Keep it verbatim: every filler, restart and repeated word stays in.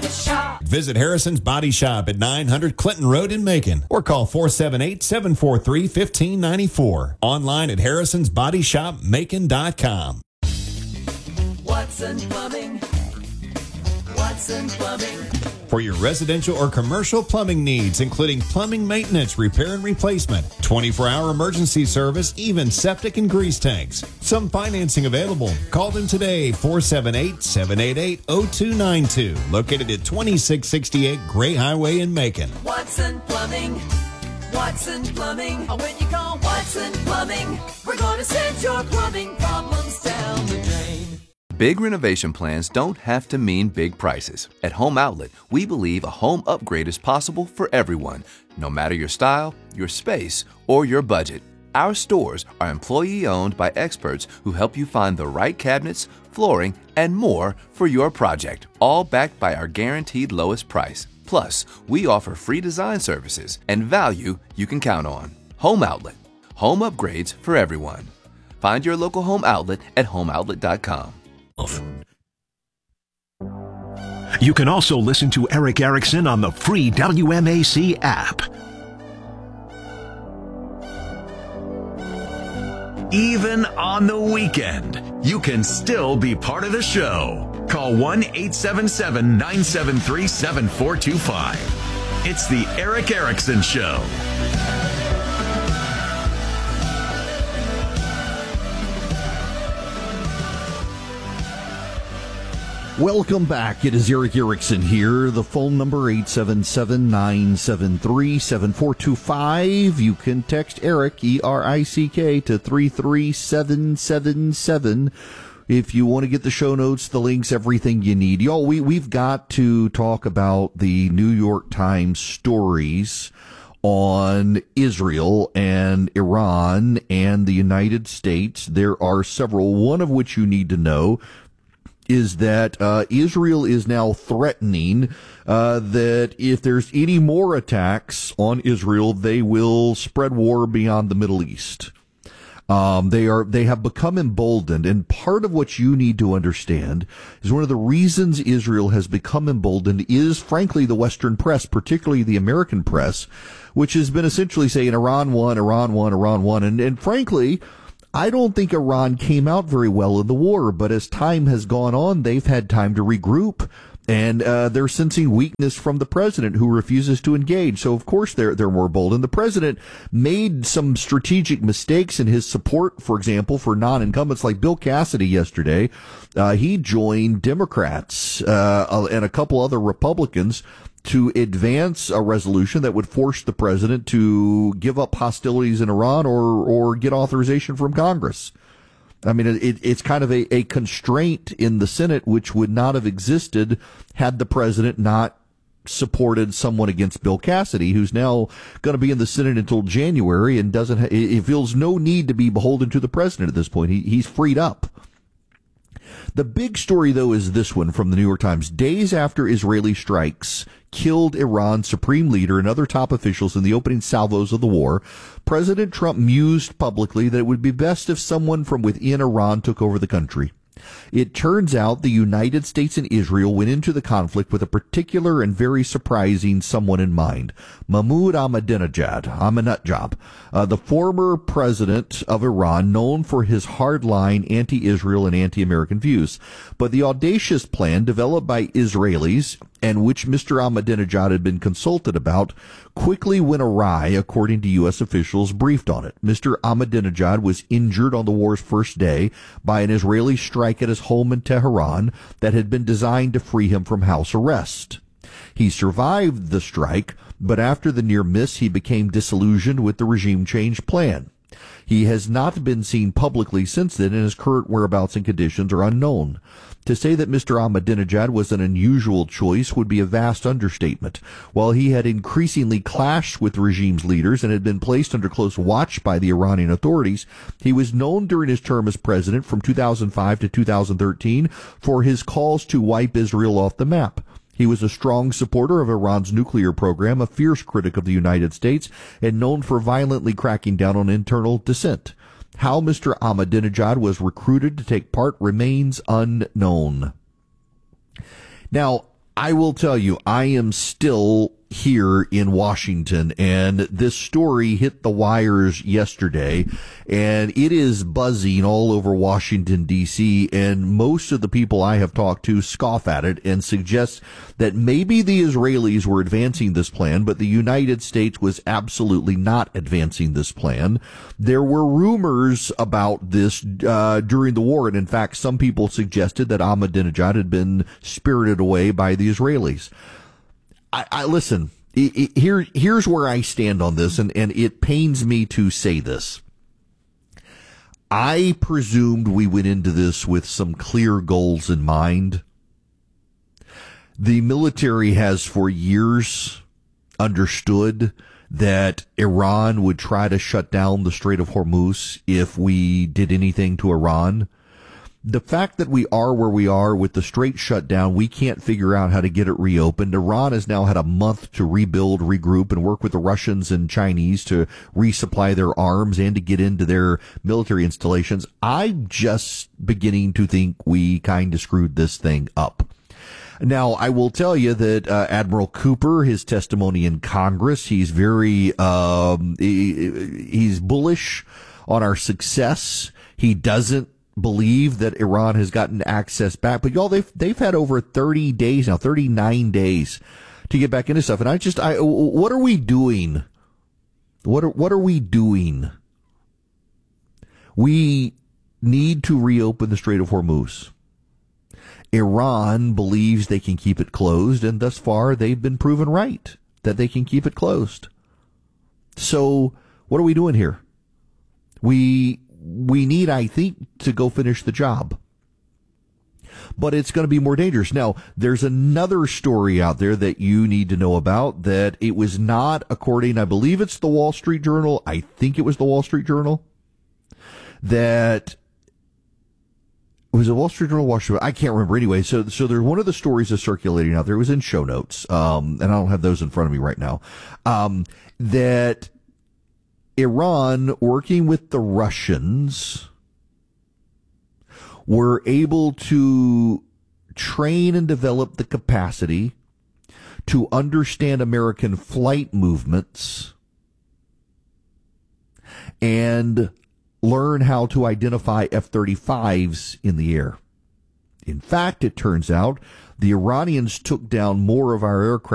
shop. Visit Harrison's Body Shop at nine hundred Clinton Road in Macon or call four seven eight, seven four three, one five nine four. Online at harrisons body shop macon dot com. Watson Plumbing. Watson Plumbing. For your residential or commercial plumbing needs, including plumbing maintenance, repair and replacement, twenty-four hour emergency service, even septic and grease tanks. Some financing available. Call them today, four seven eight, seven eight eight, zero two nine two. Located at twenty-six sixty-eight Gray Highway in Macon. Watson Plumbing. Watson Plumbing. When you call Watson Plumbing, we're going to send your plumbing problems down the drain. Big renovation plans don't have to mean big prices. At Home Outlet, we believe a home upgrade is possible for everyone, no matter your style, your space, or your budget. Our stores are employee-owned by experts who help you find the right cabinets, flooring, and more for your project, all backed by our guaranteed lowest price. Plus, we offer free design services and value you can count on. Home Outlet. Home upgrades for everyone. Find your local Home Outlet at home outlet dot com. You can also listen to Erick Erickson on the free W M A C app. Even on the weekend, you can still be part of the show. Call one eight seven seven, nine seven three, seven four two five. It's the Erick Erickson Show. Welcome back. It is Erick Erickson here. The phone number eight seven seven, nine seven three, seven four two five. You can text Erick, E R I C K, to three three seven seven seven. If you want to get the show notes, the links, everything you need. Y'all, we, we've got to talk about the New York Times stories on Israel and Iran and the United States. There are several, one of which you need to know is that uh, Israel is now threatening uh, that if there's any more attacks on Israel, they will spread war beyond the Middle East. Um, they are, they have become emboldened, and part of what you need to understand is one of the reasons Israel has become emboldened is, frankly, the Western press, particularly the American press, which has been essentially saying Iran won, Iran won, Iran won, and, and frankly, I don't think Iran came out very well in the war, but as time has gone on, they've had time to regroup, and uh, they're sensing weakness from the president, who refuses to engage. So, of course, they're they're more bold. And the president made some strategic mistakes in his support, for example, for non-incumbents like Bill Cassidy yesterday. Uh, he joined Democrats uh, and a couple other Republicans to advance a resolution that would force the president to give up hostilities in Iran or or get authorization from Congress. I mean, it, it's kind of a, a constraint in the Senate which would not have existed had the president not supported someone against Bill Cassidy, who's now going to be in the Senate until January and doesn't. Ha- he feels no need to be beholden to the president at this point. He, he's freed up. The big story, though, is this one from the New York Times. Days after Israeli strikes killed Iran's supreme leader and other top officials in the opening salvos of the war, President Trump mused publicly that it would be best if someone from within Iran took over the country. It turns out the United States and Israel went into the conflict with a particular and very surprising someone in mind, Mahmoud Ahmadinejad, Ahmadinejad, uh, the former president of Iran, known for his hardline anti-Israel and anti-American views. But the audacious plan developed by Israelis, and which Mister Ahmadinejad had been consulted about, quickly went awry, according to U S officials briefed on it. Mister Ahmadinejad was injured on the war's first day by an Israeli strike at his home in Tehran that had been designed to free him from house arrest. He survived the strike, but after the near miss, he became disillusioned with the regime change plan. He has not been seen publicly since then, and his current whereabouts and conditions are unknown. To say that Mister Ahmadinejad was an unusual choice would be a vast understatement. While he had increasingly clashed with the regime's leaders and had been placed under close watch by the Iranian authorities, he was known during his term as president from two thousand five to two thousand thirteen for his calls to wipe Israel off the map. He was a strong supporter of Iran's nuclear program, a fierce critic of the United States, and known for violently cracking down on internal dissent. How Mister Ahmadinejad was recruited to take part remains unknown. Now, I will tell you, I am still here in Washington, and this story hit the wires yesterday, and it is buzzing all over Washington, D C, and most of the people I have talked to scoff at it and suggest that maybe the Israelis were advancing this plan, but the United States was absolutely not advancing this plan. There were rumors about this uh, during the war, and in fact, some people suggested that Ahmadinejad had been spirited away by the Israelis. I, I listen, it, it, here, here's where I stand on this, and, and it pains me to say this. I presumed we went into this with some clear goals in mind. The military has for years understood that Iran would try to shut down the Strait of Hormuz if we did anything to Iran. The fact that we are where we are with the strait shut down, we can't figure out how to get it reopened. Iran has now had a month to rebuild, regroup, and work with the Russians and Chinese to resupply their arms and to get into their military installations. I'm just beginning to think we kind of screwed this thing up. Now, I will tell you that uh, Admiral Cooper, his testimony in Congress, he's very, um, he, he's bullish on our success. He doesn't believe that Iran has gotten access back, but y'all, they've they've had over thirty days now, thirty-nine days to get back into stuff. And I just, I, what are we doing? What are what are we doing? We need to reopen the Strait of Hormuz. Iran believes they can keep it closed, and thus far they've been proven right that they can keep it closed. So what are we doing here? We we need, I think, to go finish the job. But it's going to be more dangerous. Now, there's another story out there that you need to know about, that it was not, according, I believe it's the Wall Street Journal, I think it was the Wall Street Journal, that was it Wall Street Journal, Washington? I can't remember anyway. So, so there's one of the stories is circulating out there. It was in show notes, um, and I don't have those in front of me right now. Um, that Iran, working with the Russians, were able to train and develop the capacity to understand American flight movements and learn how to identify F thirty-fives in the air. In fact, it turns out the Iranians took down more of our aircraft